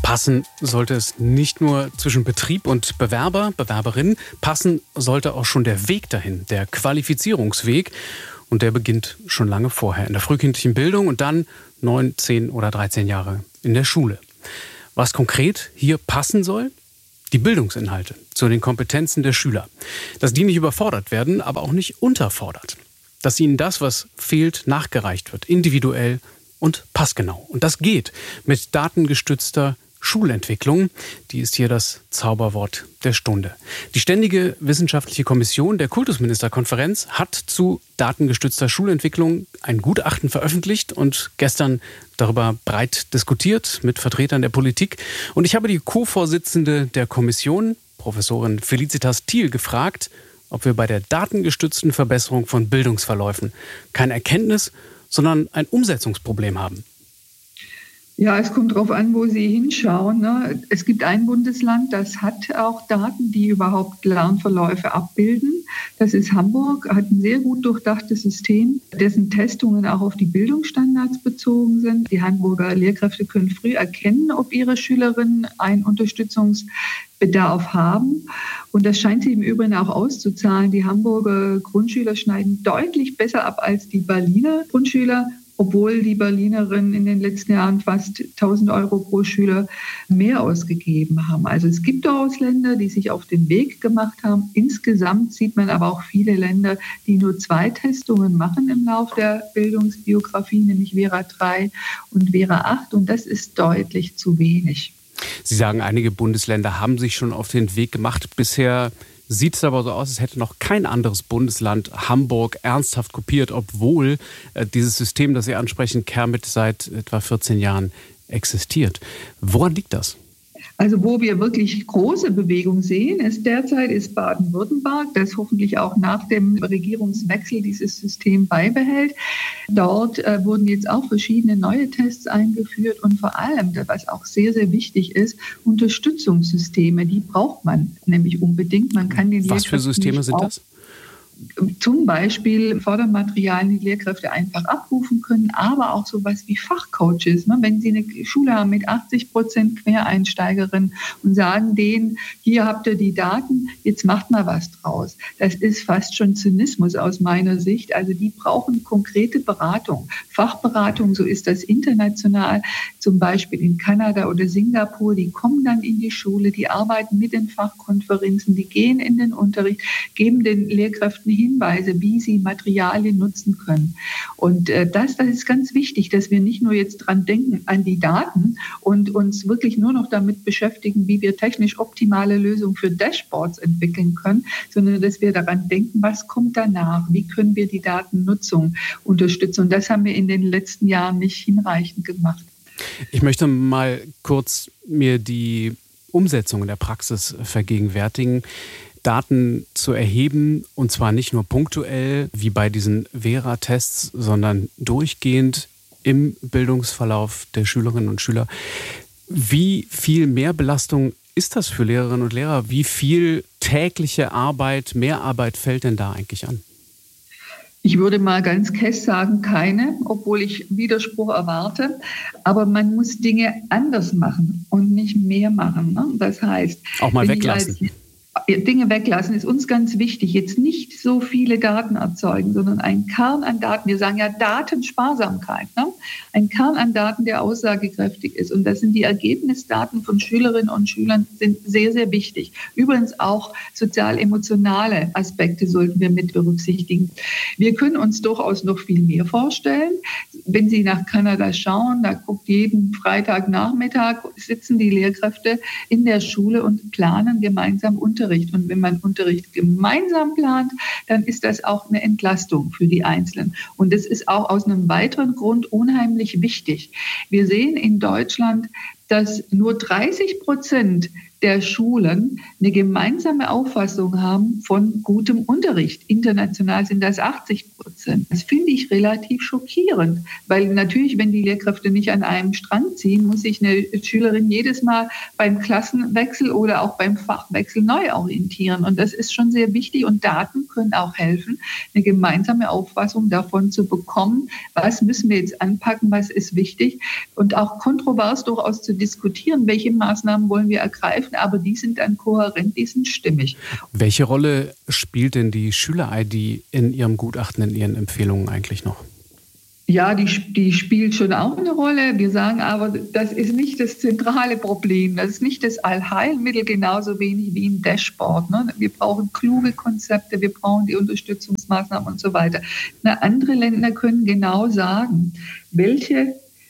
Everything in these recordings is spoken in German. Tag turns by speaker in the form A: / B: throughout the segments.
A: Passen sollte es nicht nur zwischen Betrieb und Bewerber, Bewerberin, passen sollte auch schon der Weg dahin, der Qualifizierungsweg. Und der beginnt schon lange vorher in der frühkindlichen Bildung und dann 9, 10 oder 13 Jahre in der Schule. Was konkret hier passen soll? Die Bildungsinhalte zu den Kompetenzen der Schüler. Dass die nicht überfordert werden, aber auch nicht unterfordert. Dass ihnen das, was fehlt, nachgereicht wird, individuell und passgenau. Und das geht mit datengestützter Schulentwicklung, die ist hier das Zauberwort der Stunde. Die Ständige Wissenschaftliche Kommission der Kultusministerkonferenz hat zu datengestützter Schulentwicklung ein Gutachten veröffentlicht und gestern darüber breit diskutiert mit Vertretern der Politik. Und ich habe die Co-Vorsitzende der Kommission, Professorin Felicitas Thiel, gefragt, ob wir bei der datengestützten Verbesserung von Bildungsverläufen kein Erkenntnis, sondern ein Umsetzungsproblem haben.
B: Ja, es kommt darauf an, wo Sie hinschauen, ne? Es gibt ein Bundesland, das hat auch Daten, die überhaupt Lernverläufe abbilden. Das ist Hamburg, hat ein sehr gut durchdachtes System, dessen Testungen auch auf die Bildungsstandards bezogen sind. Die Hamburger Lehrkräfte können früh erkennen, ob ihre Schülerinnen einen Unterstützungsbedarf haben. Und das scheint sich im Übrigen auch auszuzahlen. Die Hamburger Grundschüler schneiden deutlich besser ab als die Berliner Grundschüler, obwohl die Berlinerinnen in den letzten Jahren fast 1.000 Euro pro Schüler mehr ausgegeben haben. Also es gibt durchaus Länder, die sich auf den Weg gemacht haben. Insgesamt sieht man aber auch viele Länder, die nur 2 Testungen machen im Lauf der Bildungsbiografie, nämlich Vera 3 und Vera 8. Und das ist deutlich zu wenig.
A: Sie sagen, einige Bundesländer haben sich schon auf den Weg gemacht. Bisher sieht es aber so aus, als hätte noch kein anderes Bundesland Hamburg ernsthaft kopiert, obwohl dieses System, das Sie ansprechen, CARE-MIT seit etwa 14 Jahren existiert. Woran liegt das?
B: Also wo wir wirklich große Bewegung sehen, ist Baden-Württemberg, das hoffentlich auch nach dem Regierungswechsel dieses System beibehält. Dort wurden jetzt auch verschiedene neue Tests eingeführt und vor allem, was auch sehr, sehr wichtig ist, Unterstützungssysteme, die braucht man nämlich unbedingt. Man kann den
A: Was für Systeme sind das?
B: Zum Beispiel Fördermaterialien, die Lehrkräfte einfach abrufen können, aber auch sowas wie Fachcoaches. Ne? Wenn Sie eine Schule haben mit 80% Quereinsteigerinnen und sagen denen, hier habt ihr die Daten, jetzt macht mal was draus. Das ist fast schon Zynismus aus meiner Sicht. Also die brauchen konkrete Beratung, Fachberatung, so ist das international, zum Beispiel in Kanada oder Singapur. Die kommen dann in die Schule, die arbeiten mit den Fachkonferenzen, die gehen in den Unterricht, geben den Lehrkräften Hinweise, wie sie Materialien nutzen können. Und das ist ganz wichtig, dass wir nicht nur jetzt dran denken an die Daten und uns wirklich nur noch damit beschäftigen, wie wir technisch optimale Lösungen für Dashboards entwickeln können, sondern dass wir daran denken, was kommt danach, wie können wir die Datennutzung unterstützen. Und das haben wir in den letzten Jahren nicht hinreichend gemacht.
A: Ich möchte mal kurz mir die Umsetzung in der Praxis vergegenwärtigen. Daten zu erheben, und zwar nicht nur punktuell wie bei diesen Vera-Tests, sondern durchgehend im Bildungsverlauf der Schülerinnen und Schüler. Wie viel Mehrbelastung ist das für Lehrerinnen und Lehrer? Wie viel tägliche Arbeit, Mehrarbeit fällt denn da eigentlich an?
B: Ich würde mal ganz keck sagen, keine, obwohl ich Widerspruch erwarte. Aber man muss Dinge anders machen und nicht mehr machen. Ne? Das heißt,
A: auch mal weglassen.
B: Dinge weglassen ist uns ganz wichtig. Jetzt nicht so viele Daten erzeugen, sondern ein Kern an Daten. Wir sagen ja Datensparsamkeit. Ne? Ein Kern an Daten, der aussagekräftig ist. Und das sind die Ergebnisdaten von Schülerinnen und Schülern, sind sehr, sehr wichtig. Übrigens auch sozial-emotionale Aspekte sollten wir mit berücksichtigen. Wir können uns durchaus noch viel mehr vorstellen. Wenn Sie nach Kanada schauen, da guckt jeden Freitagnachmittag, sitzen die Lehrkräfte in der Schule und planen gemeinsam Unterricht. Und wenn man Unterricht gemeinsam plant, dann ist das auch eine Entlastung für die Einzelnen. Und das ist auch aus einem weiteren Grund unheimlich wichtig. Wir sehen in Deutschland, dass nur 30% der Schulen eine gemeinsame Auffassung haben von gutem Unterricht. International sind das 80%. Das finde ich relativ schockierend, weil natürlich, wenn die Lehrkräfte nicht an einem Strang ziehen, muss sich eine Schülerin jedes Mal beim Klassenwechsel oder auch beim Fachwechsel neu orientieren. Und das ist schon sehr wichtig. Und Daten können auch helfen, eine gemeinsame Auffassung davon zu bekommen, was müssen wir jetzt anpacken, was ist wichtig. Und auch kontrovers durchaus zu diskutieren, welche Maßnahmen wollen wir ergreifen, aber die sind dann kohärent, die sind stimmig.
A: Welche Rolle spielt denn die Schüler-ID in Ihrem Gutachten, in Ihren Empfehlungen eigentlich noch?
B: Ja, die spielt schon auch eine Rolle. Wir sagen aber, das ist nicht das zentrale Problem. Das ist nicht das Allheilmittel, genauso wenig wie ein Dashboard. Ne? Wir brauchen kluge Konzepte, wir brauchen die Unterstützungsmaßnahmen und so weiter. Andere Länder können genau sagen, welche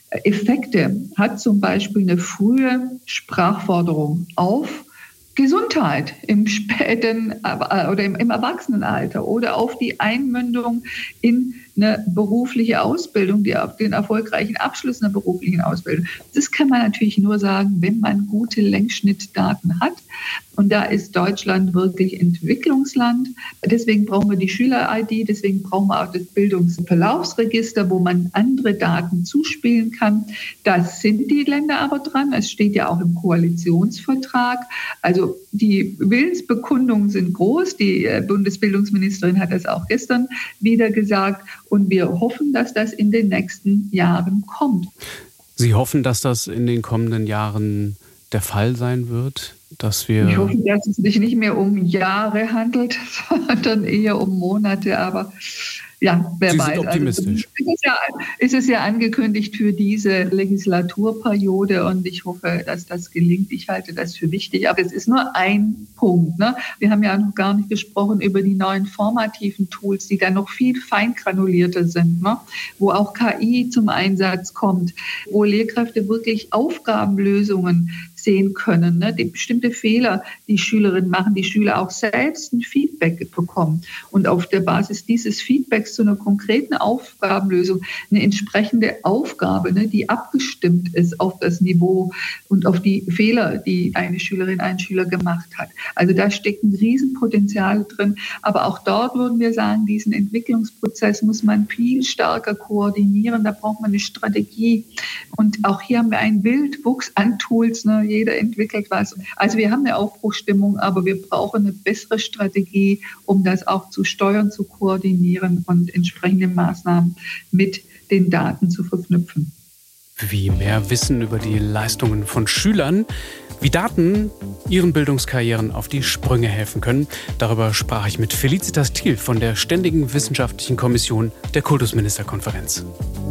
B: Effekte hat zum Beispiel eine frühe Sprachförderung auf Gesundheit im späten oder im Erwachsenenalter oder auf die Einmündung in eine berufliche Ausbildung, den erfolgreichen Abschluss einer beruflichen Ausbildung. Das kann man natürlich nur sagen, wenn man gute Längsschnittdaten hat. Und da ist Deutschland wirklich Entwicklungsland. Deswegen brauchen wir die Schüler-ID, deswegen brauchen wir auch das Bildungsverlaufsregister, wo man andere Daten zuspielen kann. Da sind die Länder aber dran. Es steht ja auch im Koalitionsvertrag. Also die Willensbekundungen sind groß. Die Bundesbildungsministerin hat das auch gestern wieder gesagt. Und wir hoffen, dass das in den nächsten Jahren kommt.
A: Sie hoffen, dass das in den kommenden Jahren der Fall sein wird?
B: Ich hoffe, dass es sich nicht mehr um Jahre handelt, sondern eher um Monate. Aber ja, wer
A: Sie
B: weiß.
A: sind optimistisch.
B: Also, ist es ja angekündigt für diese Legislaturperiode und ich hoffe, dass das gelingt. Ich halte das für wichtig. Aber es ist nur ein Punkt. Ne? Wir haben ja noch gar nicht gesprochen über die neuen formativen Tools, die dann noch viel feingranulierter sind, ne? Wo auch KI zum Einsatz kommt, wo Lehrkräfte wirklich Aufgabenlösungen sehen können, ne? Die bestimmte Fehler, die Schülerinnen machen, die Schüler auch selbst ein Feedback bekommen und auf der Basis dieses Feedbacks zu einer konkreten Aufgabenlösung eine entsprechende Aufgabe, ne, die abgestimmt ist auf das Niveau und auf die Fehler, die eine Schülerin, ein Schüler gemacht hat. Also da steckt ein Riesenpotenzial drin, aber auch dort würden wir sagen, diesen Entwicklungsprozess muss man viel stärker koordinieren, da braucht man eine Strategie und auch hier haben wir einen Wildwuchs an Tools, ne? Jeder entwickelt was. Also wir haben eine Aufbruchsstimmung, aber wir brauchen eine bessere Strategie, um das auch zu steuern, zu koordinieren und entsprechende Maßnahmen mit den Daten zu verknüpfen.
A: Wie mehr Wissen über die Leistungen von Schülern, wie Daten ihren Bildungskarrieren auf die Sprünge helfen können. Darüber sprach ich mit Felicitas Thiel von der Ständigen Wissenschaftlichen Kommission der Kultusministerkonferenz.